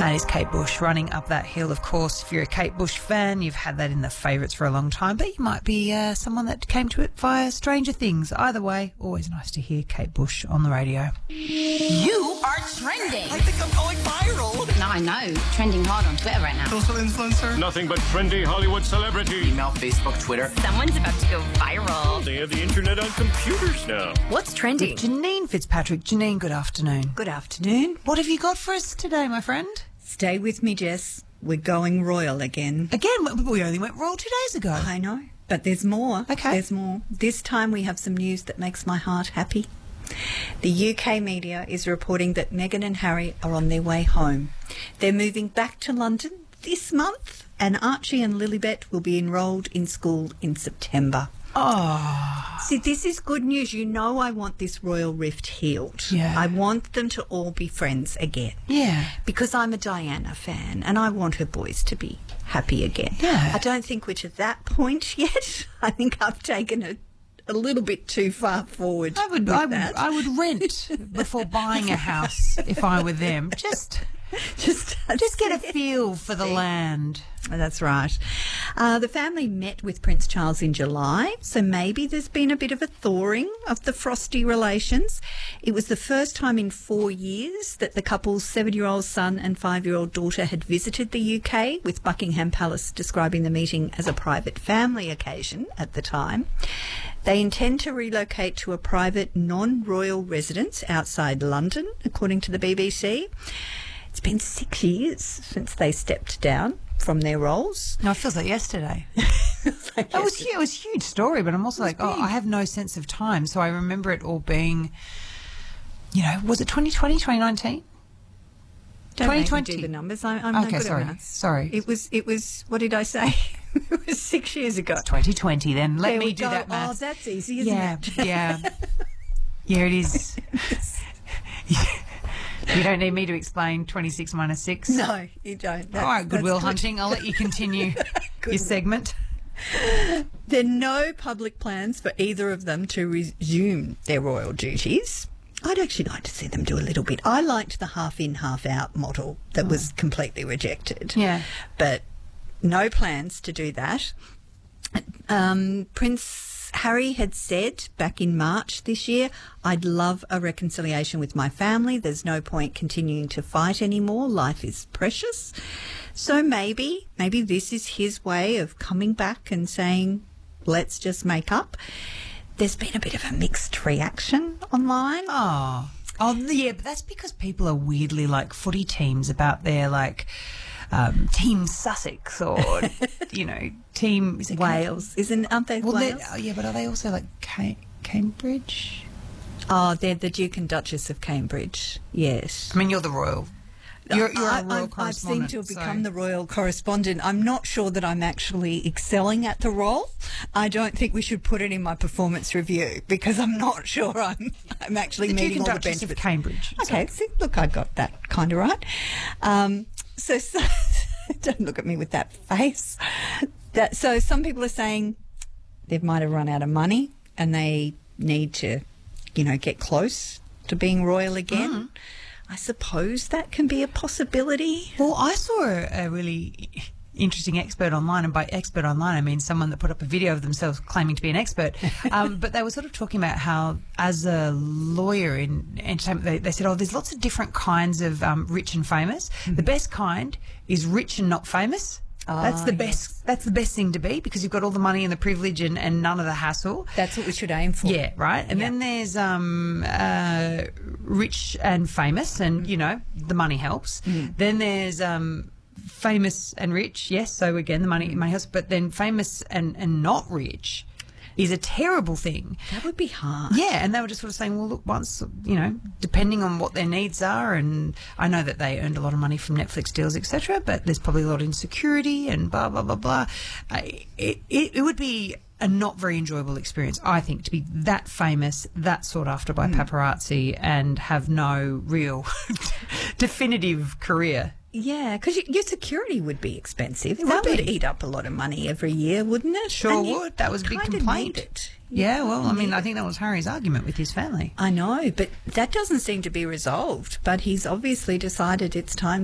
That is Kate Bush, Running Up That Hill. Of course, if you're a Kate Bush fan, you've had that in the favourites for a long time, but you might be someone that came to it via Stranger Things. Either way, always nice to hear Kate Bush on the radio. You are trending. I think I'm going viral. No, I know. Trending hard on Twitter right now. Social influencer. Nothing but trendy Hollywood celebrity. Email, Facebook, Twitter. Someone's about to go viral. They have the internet on computers now. What's trending? Janine Fitzpatrick. Janine, good afternoon. Good afternoon. What have you got for us today, my friend? Stay with me, Jess. We're going royal again. Again, we only went royal 2 days ago. I know, but there's more. Okay. There's more. This time we have some news that makes my heart happy. The UK media is reporting that Meghan and Harry are on their way home. They're moving back to London this month, and Archie and Lilibet will be enrolled in school in September. Oh. See, this is good news. You know I want this royal rift healed. Yeah. I want them to all be friends again. Yeah. Because I'm a Diana fan and I want her boys to be happy again. Yeah. I don't think we're to that point yet. I think I've taken it a little bit too far forward. I would rent before buying a house if I were them. Just get a feel for the land. That's right. The family met with Prince Charles in July, so maybe there's been a bit of a thawing of the frosty relations. It was the first time in 4 years that the couple's 7-year-old son and 5-year-old daughter had visited the UK, with Buckingham Palace describing the meeting as a private family occasion at the time. They intend to relocate to a private non-royal residence outside London, according to the BBC. It's been 6 years since they stepped down from their roles. No, it feels like yesterday. It was a huge story, but I'm also like, I have no sense of time. So I remember it all being, was it 2020, 2019? Don't make me 2020. do the numbers. I'm no Okay, good sorry. at maths. Sorry. It was. What did I say? It was 6 years ago. 2020 then. Let There me we do go. that math. Oh, that's easy, isn't it? Yeah. Yeah, it is. You don't need me to explain 26 minus 6. No, you don't. All right, Goodwill that's good. Hunting. I'll let you continue your segment. There are no public plans for either of them to resume their royal duties. I'd actually like to see them do a little bit. I liked the half-in, half-out model that was completely rejected. Yeah. But no plans to do that. Prince Harry had said back in March this year, I'd love a reconciliation with my family. There's no point continuing to fight anymore. Life is precious. So maybe this is his way of coming back and saying, let's just make up. There's been a bit of a mixed reaction online. Oh, yeah, but that's because people are weirdly like footy teams about their Team Sussex or, Team... Is it Wales. Aren't they Wales? Yeah, but are they also like Cambridge? Oh, they're the Duke and Duchess of Cambridge, yes. I mean, you're the royal. You're a royal correspondent. I seem to have become the royal correspondent. I'm not sure that I'm actually excelling at the role. I don't think we should put it in my performance review because I'm not sure I'm actually the meeting Duke all and the Duchess of benchmarks. Cambridge. Okay, see, look, I got that kind of right. So don't look at me with that face. So some people are saying they might have run out of money and they need to, get close to being royal again. I suppose that can be a possibility. Well, I saw a really interesting expert online, and by expert online I mean someone that put up a video of themselves claiming to be an expert, but they were sort of talking about how, as a lawyer in entertainment, they said, there's lots of different kinds of rich and famous. The best kind is rich and not famous. That's the best. Yes. That's the best thing to be because you've got all the money and the privilege and none of the hassle. That's what we should aim for. Yeah, right. And then there's rich and famous, and the money helps. Then there's famous and rich. Yes, so again the money helps. But then famous and not rich is a terrible thing. That would be hard. Yeah, and they were just sort of saying, well, look, once, depending on what their needs are, and I know that they earned a lot of money from Netflix deals, etc., but there's probably a lot of insecurity and blah, blah, blah, blah. It would be a not very enjoyable experience, I think, to be that famous, that sought after by paparazzi and have no real definitive career. Yeah, because your security would be expensive. That would eat up a lot of money every year, wouldn't it? Sure would. That was a big complaint. Need it. Yeah, well, I mean, I think that was Harry's argument with his family. I know, but that doesn't seem to be resolved. But he's obviously decided it's time